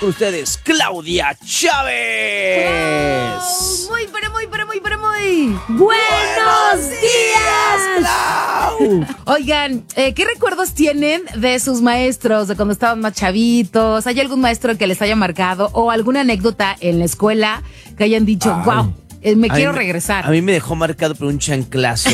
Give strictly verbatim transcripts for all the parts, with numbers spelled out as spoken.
con ustedes, Claudia Chávez. Oh, muy, pero muy, pero muy, pero muy. ¡Buenos días, Clau! Oigan, eh, ¿qué recuerdos tienen de sus maestros, de cuando estaban más chavitos? ¿Hay algún maestro que les haya marcado o alguna anécdota en la escuela que hayan dicho, Ay. wow, eh, me A quiero mí me- regresar? A mí me dejó marcado por un chanclazo.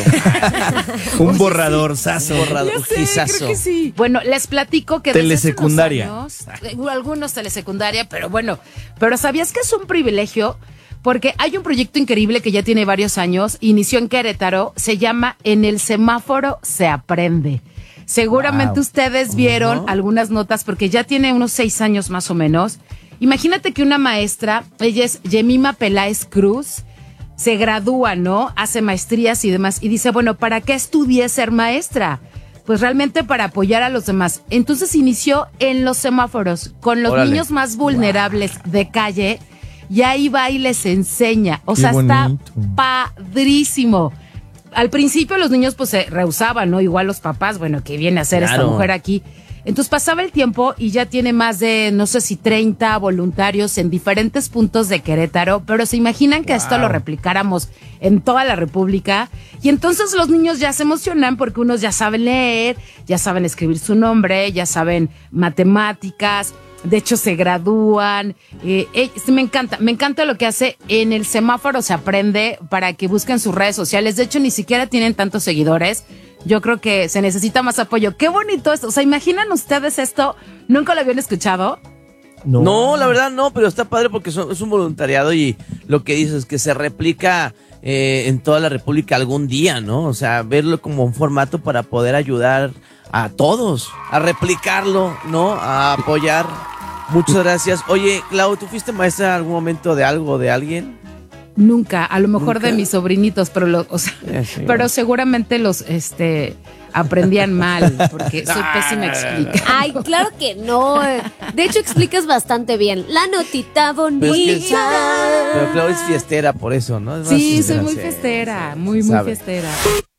Un borradorzazo. Un borrador, Ya un sé, gizazo. creo que sí. Bueno, les platico que desde hace unos Telesecundaria. años, eh, algunos telesecundaria, pero bueno, pero ¿sabías que es un privilegio? Porque hay un proyecto increíble que ya tiene varios años, inició en Querétaro, se llama En el semáforo se aprende. Seguramente Wow. ustedes vieron Ajá. algunas notas porque ya tiene unos seis años más o menos. Imagínate que una maestra, ella es Yemima Peláez Cruz, se gradúa, ¿no? Hace maestrías y demás. Y dice, bueno, ¿para qué estudié ser maestra? Pues realmente para apoyar a los demás. Entonces inició en los semáforos con los Órale. niños más vulnerables de calle. Y ahí va y les enseña. O Qué sea, está bonito. padrísimo. Al principio los niños pues se rehusaban, ¿no? Igual los papás, bueno, ¿qué viene a hacer esta Claro. mujer aquí? Entonces pasaba el tiempo y ya tiene más de, no sé si treinta voluntarios en diferentes puntos de Querétaro, pero se imaginan que esto lo replicáramos en toda la República. Y entonces los niños ya se emocionan porque unos ya saben leer, ya saben escribir su nombre, ya saben matemáticas. De hecho, se gradúan. Eh, eh, sí, me encanta, me encanta lo que hace En el semáforo se aprende para que busquen sus redes sociales. De hecho, ni siquiera tienen tantos seguidores. Yo creo que se necesita más apoyo. Qué bonito esto. O sea, ¿imaginan ustedes esto? ¿Nunca lo habían escuchado? No, la verdad no, pero está padre porque son- es un voluntariado y lo que dices es que se replica eh, en toda la República algún día, ¿no? O sea, verlo como un formato para poder ayudar a todos, a replicarlo, ¿no? A apoyar. Muchas gracias. Oye, Clau, ¿tú fuiste maestra en algún momento de algo, de alguien? Nunca. A lo mejor ¿Nunca? de mis sobrinitos, pero lo, o sea, Ya sé. pero seguramente los, este, aprendían mal porque soy pésima explicando. Ay, claro que no. De hecho, explicas bastante bien. La notita bonita. Pero es que es- Pero Clau es fiestera por eso, ¿no? Es más Sí, soy muy fiestera, sí, festera, sí, muy, muy sabe. festera.